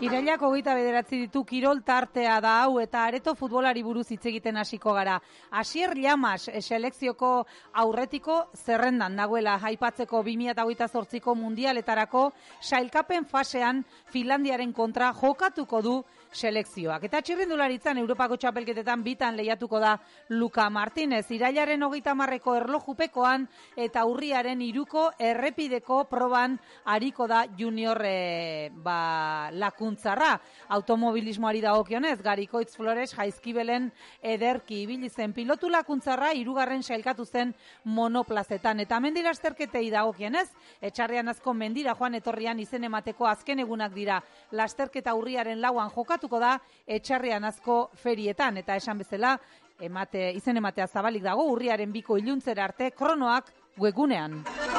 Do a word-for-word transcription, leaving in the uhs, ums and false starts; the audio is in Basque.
Irailak hogeita bederatzi ditu kirol tartea da hau eta areto futbolari buruz hitz egiten hasiko gara. Asier Llamas selekzioko aurretiko zerrendan dagoela aipatzeko bi mila hogeita zortziko mundialetarako sailkapen fasean Finlandiaren kontra jokatuko du selekzioak. Eta txirrindularitzan Europako txapelketetan bitan lehiatuko da Luka Martinez. Irailaren hogeita hamarreko erlojupekoan eta urriaren hiruko errepideko proban ariko da junior e, ba, lakuntzarra. Automobilismoari dagokionez, Garikoitz Flores Jaizkibelen ederki ibili zen pilotu lakuntzarra hirugarren sailkatu zen monoplazetan. Eta mendilasterketei dagokienez, etxarrean azko mendira joan etorrian izen emateko azken egunak dira. Lasterketa urriaren lauan jokatuko da etxarrean azko ferietan. Eta esan bezala, emate, izen ematea zabalik dago urriaren biko iluntzera arte kronoak webgunean.